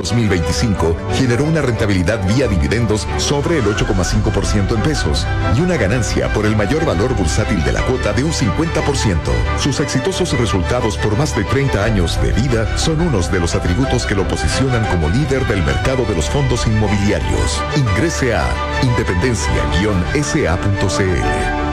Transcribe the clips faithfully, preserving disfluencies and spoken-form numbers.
dos mil veinticinco generó una rentabilidad vía dividendos sobre el ocho coma cinco por ciento en pesos y una ganancia por el mayor valor bursátil de la cuota de un cincuenta por ciento. Sus exitosos resultados por más de treinta años de vida son unos de los atributos que lo posicionan como líder del mercado de los fondos inmobiliarios. Ingrese a independencia guion s a punto c l.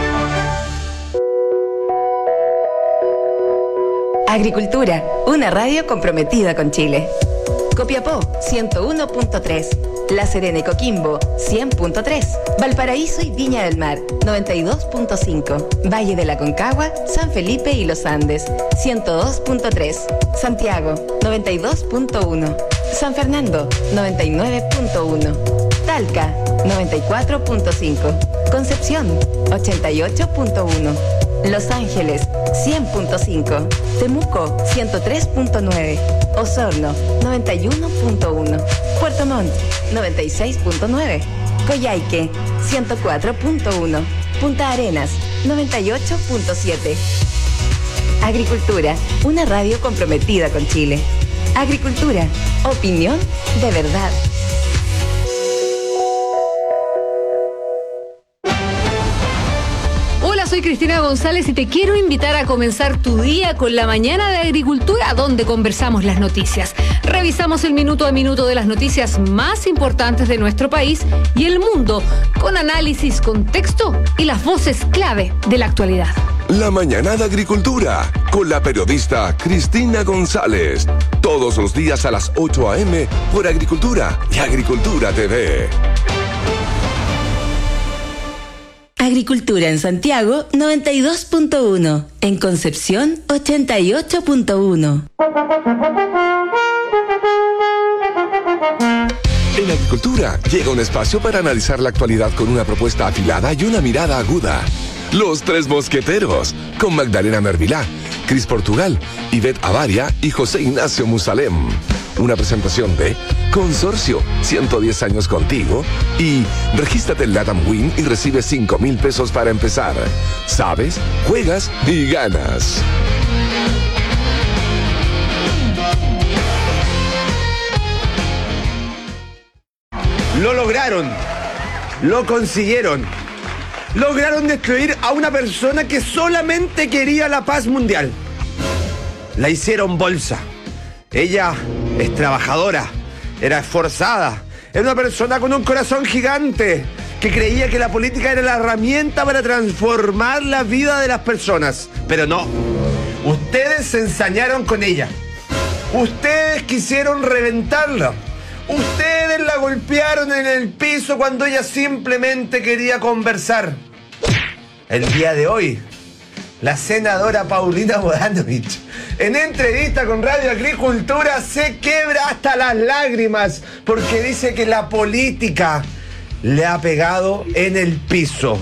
Agricultura, una radio comprometida con Chile. Copiapó, ciento uno punto tres. La Serena y Coquimbo, cien punto tres. Valparaíso y Viña del Mar, noventa y dos punto cinco. Valle de la Concagua, San Felipe y Los Andes, ciento dos punto tres. Santiago, noventa y dos punto uno. San Fernando, noventa y nueve punto uno. Talca, noventa y cuatro punto cinco. Concepción, ochenta y ocho punto uno. Los Ángeles, cien punto cinco. Temuco, ciento tres punto nueve. Osorno, noventa y uno punto uno. Puerto Montt, noventa y seis punto nueve. Coyhaique, ciento cuatro punto uno. Punta Arenas, noventa y ocho punto siete. Agricultura, una radio comprometida con Chile. Agricultura, opinión de verdad. Soy Cristina González y te quiero invitar a comenzar tu día con la mañana de Agricultura, donde conversamos las noticias. Revisamos el minuto a minuto de las noticias más importantes de nuestro país y el mundo, con análisis, contexto y las voces clave de la actualidad. La mañana de Agricultura, con la periodista Cristina González. Todos los días a las ocho a eme por Agricultura y Agricultura T V. Agricultura en Santiago, noventa y dos punto uno. En Concepción, ochenta y ocho punto uno. En Agricultura llega un espacio para analizar la actualidad con una propuesta afilada y una mirada aguda. Los Tres Mosqueteros, con Magdalena Mervilá, Cris Portugal, Ivette Avaria y José Ignacio Musalem. Una presentación de Consorcio, ciento diez años contigo, y regístrate en LATAM Win y recibe cinco mil pesos para empezar. Sabes, juegas y ganas. Lo lograron, lo consiguieron. Lograron destruir a una persona que solamente quería la paz mundial. La hicieron bolsa. Ella es trabajadora, era esforzada, era una persona con un corazón gigante que creía que la política era la herramienta para transformar la vida de las personas. Pero no, ustedes se ensañaron con ella. Ustedes quisieron reventarla. Ustedes la golpearon en el piso cuando ella simplemente quería conversar. El día de hoy, la senadora Paulina Bodanovich, en entrevista con Radio Agricultura, se quebra hasta las lágrimas porque dice que la política le ha pegado en el piso.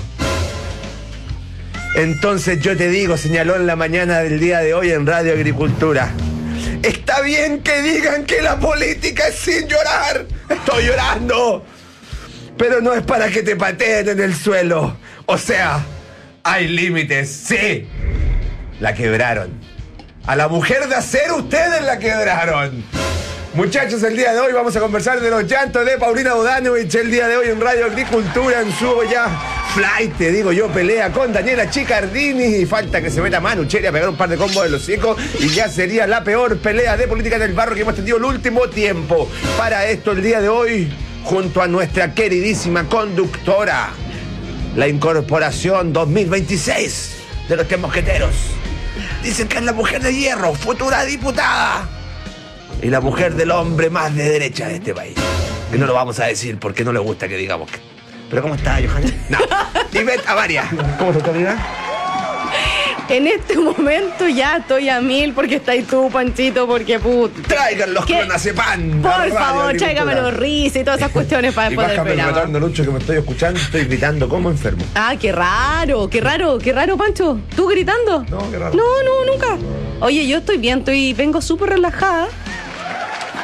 Entonces yo te digo, señaló en la mañana del día de hoy en Radio Agricultura, está bien que digan que la política es sin llorar. Estoy llorando. Pero no es para que te pateen en el suelo. O sea, hay límites, sí. La quebraron. A la mujer de acero ustedes la quebraron. Muchachos, el día de hoy vamos a conversar de los llantos de Paulina Bodanovich. El día de hoy en Radio Agricultura, en su ya flight, te digo yo, pelea con Daniela Chicardini. Y falta que se meta Manu Cheri a pegar un par de combos de los hocicos. Y ya sería la peor pelea de política del barro que hemos tenido el último tiempo. Para esto, el día de hoy, junto a nuestra queridísima conductora, la incorporación dos mil veintiséis de los Tres Mosqueteros. Dicen que es la mujer de hierro, futura diputada. Y la mujer del hombre más de derecha de este país. Que no lo vamos a decir porque no le gusta que digamos que... ¿Pero cómo está, Johanna? No. Ivette Avaria. ¿Cómo está, amiga? En este momento ya estoy a mil porque estáis tú, Panchito, porque puto. Traigan los clonazepam. Por favor, tráigame los ris y todas esas cuestiones para después del programa. Y bájame el Lucho, que me estoy escuchando, estoy gritando como enfermo. Ah, qué raro, qué raro, qué raro, Pancho. ¿Tú gritando? No, qué raro. No, no, nunca. Oye, yo estoy bien, estoy, vengo súper relajada.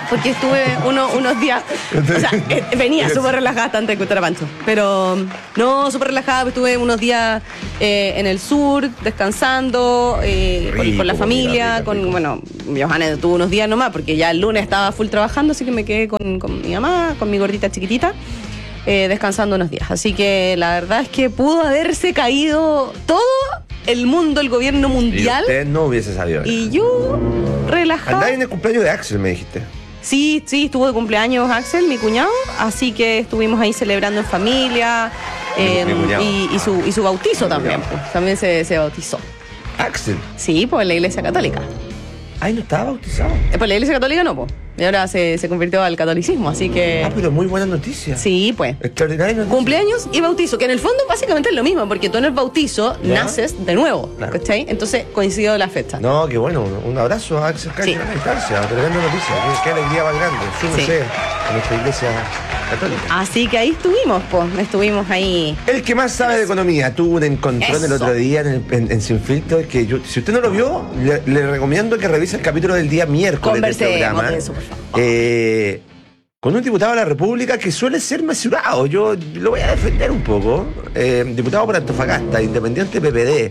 porque estuve uno, unos días, o sea, eh, venía súper relajada hasta antes de escuchar a Pancho, pero no, súper relajada, estuve unos días eh, en el sur, descansando, eh, con, con la familia, rico, con, rico. Bueno, mi Johanna tuvo unos días nomás, porque ya el lunes estaba full trabajando, así que me quedé con, con mi mamá, con mi gordita chiquitita, eh, descansando unos días. Así que la verdad es que pudo haberse caído todo el mundo, el gobierno mundial. Y usted no hubiese sabido. Y yo, relajada. Andaba en el cumpleaños de Axel, me dijiste. Sí, sí, estuvo de cumpleaños Axel, mi cuñado, así que estuvimos ahí celebrando en familia eh, y, y, su, y su bautizo también, pues, también se, se bautizó. ¿Axel? Sí, pues en la iglesia católica. Ay, no estaba bautizado. Eh, pues la iglesia católica no, pues. Y ahora se, se convirtió al catolicismo, así que... Ah, pero muy buena noticia. Sí, pues. Extraordinaria noticia. Cumpleaños y bautizo, que en el fondo básicamente es lo mismo, porque tú en el bautizo ¿Ya? naces de nuevo, claro. ¿Cachai? Entonces coincidió la fecha. No, qué bueno. Un abrazo a Axel Cáceres, sí. a la distancia. Tremenda noticia. Qué, qué alegría más grande. Súmese sí. a nuestra iglesia católica. Así que ahí estuvimos, pues. Estuvimos ahí. El que más sabe de economía tuvo un encontrón Eso. el otro día en, en, en Sin Filtro. Que yo, si usted no lo vio, le, le recomiendo que revise el capítulo del día miércoles del programa. De eso, por favor. Eh, con un diputado de la República que suele ser mesurado. Yo lo voy a defender un poco. Eh, diputado por Antofagasta, independiente P P D.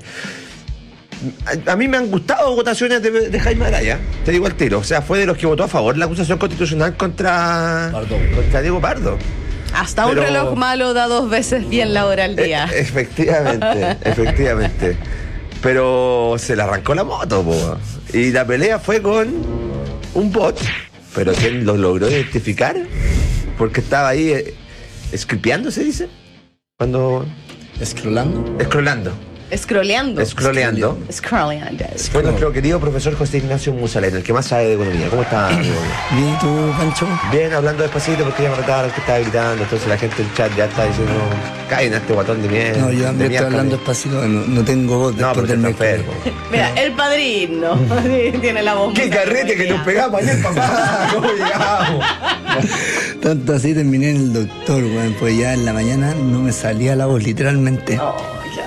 A, a mí me han gustado votaciones de, de Jaime Araya, te digo al tiro. O sea, fue de los que votó a favor la acusación constitucional contra, contra Diego Pardo. Hasta Pero, un reloj malo da dos veces bien la hora al día. Eh, efectivamente, efectivamente. Pero se le arrancó la moto, po. Y la pelea fue con un bot. Pero ¿quién lo logró identificar? Porque estaba ahí eh, escripeando, ¿se dice? Cuando... ¿Escrolando? Escrolando. Scrolleando. Scrolleando. Scrolleando. Fue nuestro querido profesor José Ignacio Musalén, el que más sabe de economía. ¿Cómo está, amigo? Bien, ¿y tú, Pancho? Bien, hablando despacito porque ya me retaron que estaba gritando. Entonces la gente del chat ya está diciendo, caen a este guatón de mierda. No, yo también estoy hablando despacito, no, no tengo voz. No, pero está enfermo. Mira, el padrino tiene la voz. ¡Qué carrete que nos pegamos ayer, papá! ¿Cómo llegamos? Tanto así terminé en el doctor, bueno, pues ya en la mañana no me salía la voz, literalmente. Oh.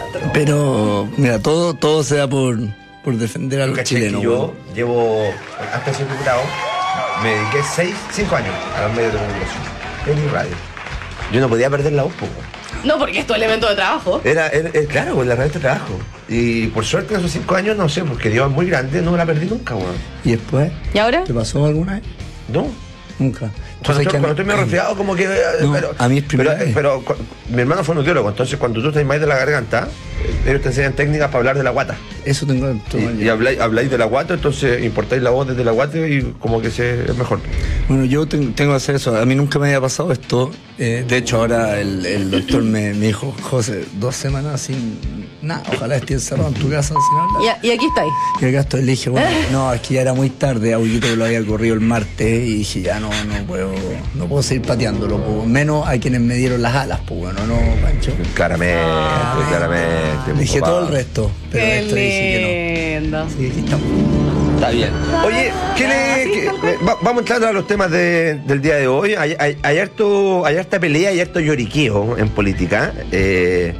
Pero, mira, todo, todo se da por, por defender a los chilenos. Yo bueno. llevo, hasta ser diputado, me dediqué seis, cinco años a los medios de comunicación, en mi radio. Yo no podía perder la voz, poco. No, porque es tu elemento de trabajo. Era, era, era claro, pues la radio de trabajo. Y por suerte en esos cinco años, no sé, porque Dios es muy grande, no me la perdí nunca, weón. ¿Y después? ¿Y ahora? ¿Te pasó alguna vez? No. Nunca. Cuando, estoy, cuando estoy medio resfriado, como que... No, pero, a mí es primera pero, vez. pero, pero mi hermano fue nutriólogo, entonces cuando tú estás mal de la garganta, ellos te enseñan técnicas para hablar de la guata. Eso tengo... Y, y habláis, habláis de la guata, entonces importáis la voz desde la guata y como que se, es mejor. Bueno, yo tengo, tengo que hacer eso. A mí nunca me había pasado esto. Eh, de hecho, ahora el, el doctor me, me dijo, José, dos semanas sin nada, ojalá estés encerrado en tu casa sin hablar. Y, y aquí estáis. Y acá estoy, le dije, bueno, no, es que ya era muy tarde, abuelito que lo había corrido el martes y dije, ya no, no puedo, no puedo seguir pateándolo, po. Menos a quienes me dieron las alas, pues bueno, no, Pancho. Claramente, ah, claramente. Le dije todo el resto, pero qué el resto dije que no. Sí, aquí estamos. Está bien. Oye, ¿qué le, qué, va, vamos a entrar a los temas de, del día de hoy. Hay, hay, hay, harto, hay harta pelea, hay harto lloriqueo en política. Eh,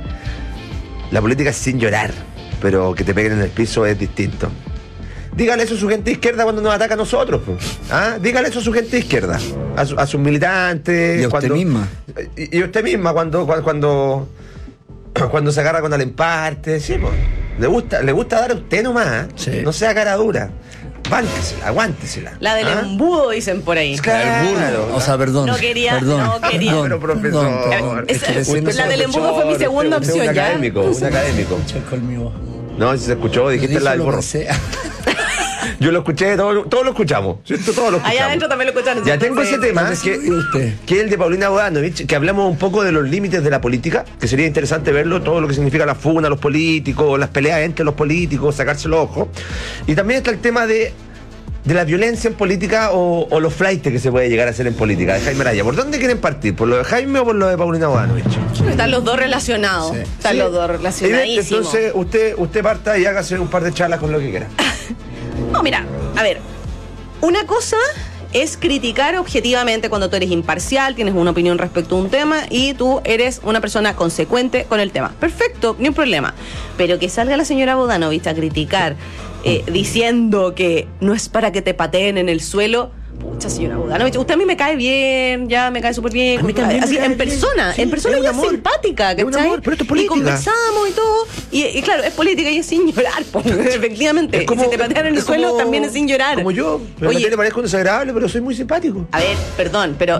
la política es sin llorar, pero que te peguen en el piso es distinto. Dígale eso a su gente de izquierda cuando nos ataca a nosotros. ¿Ah? Dígale eso a su gente de izquierda, a, su, a sus militantes. Y a cuando, usted misma. Y, y usted misma cuando, cuando, cuando se agarra con Alemparte. Sí, pues. Le gusta, le gusta dar a usted nomás, sí. No sea cara dura. Bánquesela, aguántesela. La del ¿Ah? embudo, dicen por ahí. Claro. O sea, perdón. No quería, perdón, no quería. Perdón, pero profesor. Perdón, es, es, es, no la del embudo fue mi segunda usted, opción, usted ¿ya? Un académico, un académico. No, si se escuchó, dijiste la del borro. Yo lo escuché, todos todo lo escuchamos. ¿Cierto? Todos lo escuchamos. Allá adentro también lo escucharon. Ya tengo ese tema, que, que es el de Paulina Bodanovich, que hablamos un poco de los límites de la política, que sería interesante verlo, todo lo que significa la funa a los políticos, las peleas entre los políticos, sacarse los ojos. Y también está el tema de, de la violencia en política o, o los flightes que se puede llegar a hacer en política, de Jaime Araya. ¿Por dónde quieren partir? ¿Por lo de Jaime o por lo de Paulina Bodanovich? Están los dos relacionados. Sí. Están sí. los dos relacionadísimos. Entonces, usted, usted parta y hágase un par de charlas con lo que quiera. No, mira, a ver, una cosa es criticar objetivamente cuando tú eres imparcial, tienes una opinión respecto a un tema y tú eres una persona consecuente con el tema. Perfecto, ni un problema. Pero que salga la señora Bodanovich a criticar eh, diciendo que no es para que te pateen en el suelo, Pucha, señora Budanovich, usted a mí me cae bien, ya me cae súper bien. A mí también me así, cae en bien. persona, Sí, en persona es un ella es amor. simpática, Es un ¿cachai? amor, pero esto es política. Y conversamos y todo. Y, y claro, es política y es sin llorar, po, efectivamente. Es como- y si te patean en el es suelo, como- también es sin llorar. Como yo, me Oye, le parezco desagradable, pero soy muy simpático. a ver, perdón, pero